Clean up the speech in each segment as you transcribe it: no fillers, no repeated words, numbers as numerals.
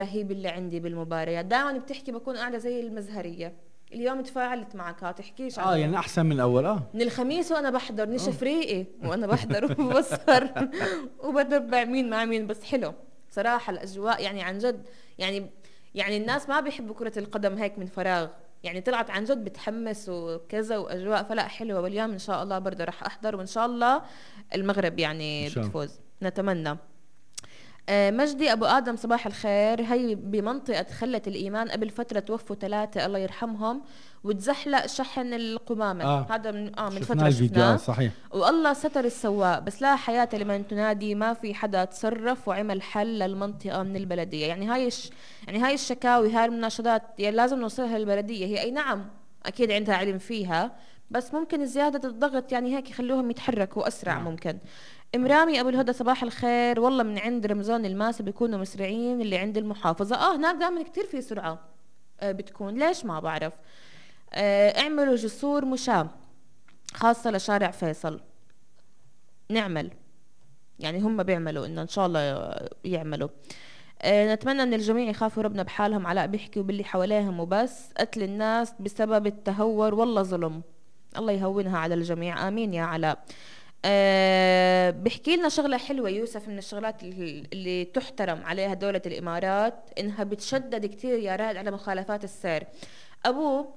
الرهيب اللي عندي بالمباريات. دائما بتحكي بكون قاعده زي المزهريه. اليوم تفاعلت معك، تحكيش يعني عنه. احسن من الاول. من الخميس وانا بحضر اه نشف ريقي وانا بحضر وبسهر وبتبع مين مع مين. بس حلو صراحه الاجواء يعني عن جد. يعني يعني الناس ما بيحبوا كره القدم هيك من فراغ. يعني طلعت عن جد بتحمس وكذا واجواء، فلا حلوه. واليوم ان شاء الله برضه راح احضر، وان شاء الله المغرب ان يعني شاء الله. بتفوز نتمنى. مجدي أبو آدم صباح الخير. هي بمنطقة خلة الإيمان قبل فترة توفوا ثلاثة الله يرحمهم، وتزحلق شحن القمامة. اه هذا من شفناه فترة الفيديو، شفناه. صحيح. والله ستر السواق، بس لا حياة لمن تنادي. ما في حدا تصرف وعمل حل للمنطقة من البلدية. يعني يعني هاي الشكاوي، هاي المناشدات يعني لازم نوصلها للبلدية. هي أي نعم أكيد عندها علم فيها، بس ممكن زيادة الضغط يعني هيك يخلوهم يتحركوا أسرع نعم. ممكن. امرامي ابو الهدى صباح الخير. والله من عند رمضان الماسة بيكونوا مسرعين اللي عند المحافظة. هناك دائما كتير في سرعة. بتكون ليش ما بعرف. اعملوا جسور مشاة خاصة لشارع فيصل. نعمل يعني هم بيعملوا ان شاء الله يعملوا. نتمنى ان الجميع يخافوا ربنا بحالهم. علاء بيحكي وباللي حواليهم وبس. قتل الناس بسبب التهور والله ظلم. الله يهونها على الجميع، امين يا علاء. بحكي لنا شغلة حلوة يوسف. من الشغلات اللي تحترم عليها دولة الإمارات إنها بتشدد كتير يا رائد على مخالفات السير. أبوه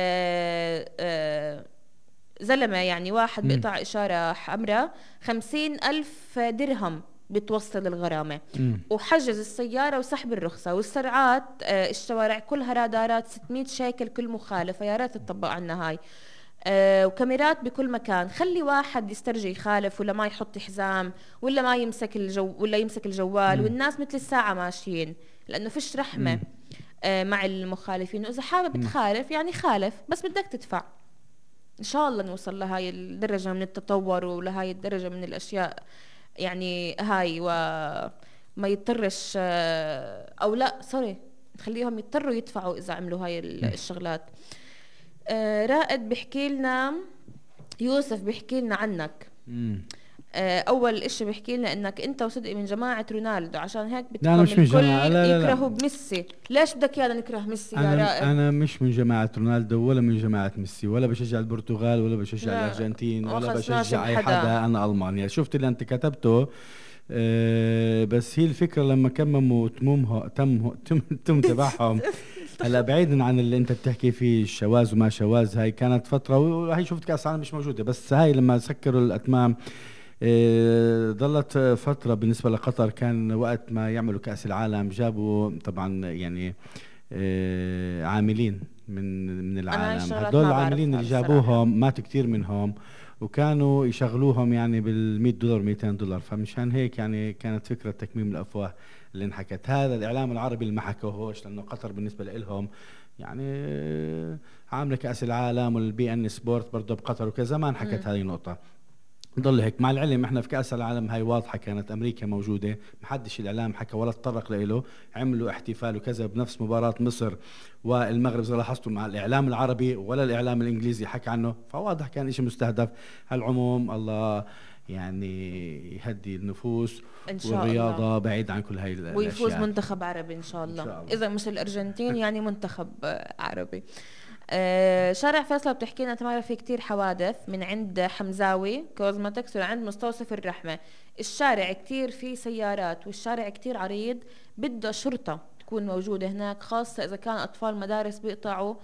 زلمة يعني واحد امم بيقطع إشارة حمراء 50,000 درهم بتوصل الغرامة. امم وحجز السيارة وسحب الرخصة والسرعات. الشوارع كلها رادارات 600 شيكل كل مخالفة. يا ريت تطبق عنا هاي. وكاميرات بكل مكان. خلي واحد يسترجي يخالف ولا ما يحط حزام ولا ما يمسك ولا يمسك الجوال، امم والناس مثل الساعة ماشيين، لأنه فيش رحمة امم مع المخالفين. وإذا حابب تخالف يعني خالف، بس بدك تدفع. إن شاء الله نوصل لهاي الدرجة من التطور ولهاي الدرجة من الأشياء. يعني هاي وما يضطرش أو لا سوري نخليهم يضطروا يدفعوا إذا عملوا هاي الشغلات. رائد بيحكي لنا، يوسف بيحكي لنا عنك. امم اول اشي بيحكي لنا انك انت وصدقي من جماعة رونالدو، عشان هيك لا انا بدكم مش من جماعة، الكل لا لا لا. يكرهوا بميسي. ليش بدك يانا نكره ميسي يا انا رائد؟ انا مش من جماعة رونالدو ولا من جماعة ميسي، ولا بشجع البرتغال ولا بشجع لا الارجنتين ما ولا خصناش بشجع اي بحدا. حدا. انا المانيا. شفت اللي انت كتبته. بس هي الفكرة لما كمموا تم تبعهم. هلا بعيدا عن اللي انت بتحكي فيه الشواذ وما شواذ، هاي كانت فترة وهي شفت كأس العالم مش موجودة، بس هاي لما سكروا الأتمام ظلت فترة. بالنسبة لقطر كان وقت ما يعملوا كأس العالم جابوا طبعا يعني عاملين من انا هاي العالم. الشغلات هدول ما العاملين بعرفها اللي الصراحة. جابوهم مات كتير منهم، وكانوا يشغلوهم يعني بال$100 $200. فمشان هيك يعني كانت فكرة تكميم الأفواه اللي انحكت. هذا الإعلام العربي اللي ما حكوهوش، لأنه قطر بالنسبة لهم يعني عاملة كأس العالم والبي ان سبورت برضه بقطر وكذا، ما انحكت امم هذه النقطة. ضل هيك. مع العلم احنا في كأس العالم هاي واضحة، كانت امريكا موجودة، محدش الاعلام حكى ولا تطرق له. عملوا احتفال وكذا بنفس مباراة مصر والمغرب زي لاحظتوا، مع الاعلام العربي ولا الاعلام الانجليزي حكى عنه. فواضح كان اشي مستهدف. على العموم الله يعني يهدي النفوس ان شاء الله. والرياضة بعيد عن كل هاي ويفوز الاشياء. منتخب عربي ان شاء ان الله. شاء الله. اذا مش الارجنتين يعني منتخب عربي. شارع فيصل بتحكي لنا تمارا في كتير حوادث من عند حمزاوي كوزمتكس ولعند مستوصف الرحمة. الشارع كتير فيه سيارات والشارع كتير عريض، بده شرطة تكون موجودة هناك، خاصة إذا كان أطفال مدارس بيقطعوا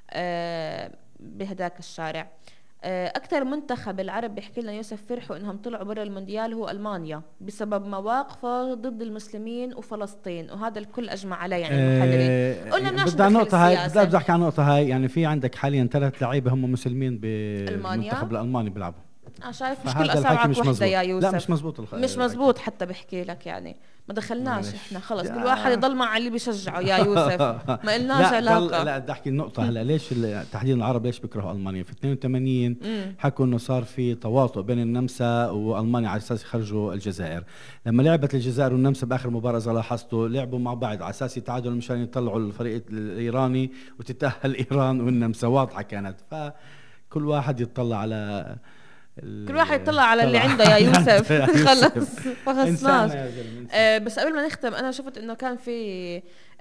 بهداك الشارع. أكثر منتخب العرب بيحكي لنا يوسف فرحوا إنهم طلعوا برا المونديال هو ألمانيا بسبب مواقفه ضد المسلمين وفلسطين، وهذا الكل أجمع عليه يعني المحللين. قلنا بدناش بدي عن ندخل نقطة هاي، السياسة. بدي احكي عن نقطة هاي. يعني في عندك حاليا 3 لعيبة هم مسلمين ألمانيا بالمنتخب الألماني بيلعبوا. شايف مش كل فهذا الحكي أصابعك مش وحدة مزبوط، يا لا مش يوسف. مزبوط مش الحكي. مزبوط حتى بحكي لك يعني. ما دخلناش احنا معلش خلص، كل واحد يا يضل مع اللي بيشجعه يا يوسف. ما إلناش لا ضل. علاقة. لا بدي احكي النقطة هلا ليش تحديدا العرب ليش بيكرهوا المانيا. في 82 امم حكوا انه صار في تواطؤ بين النمسا والمانيا على اساس يخرجوا الجزائر. لما لعبت الجزائر والنمسا باخر مباراة اذا لاحظتوا لعبوا مع بعض على اساس يتعادلوا مشان يطلعوا الفريق الايراني وتتأهل ايران والنمسا. واضحة كانت. فكل واحد يتطلع على كل واحد يطلع على اللي عنده يا يوسف. خلص ما إنسانة خلصناش. يا زلمة، إنسانة. بس قبل ما نختم انا شفت انه كان في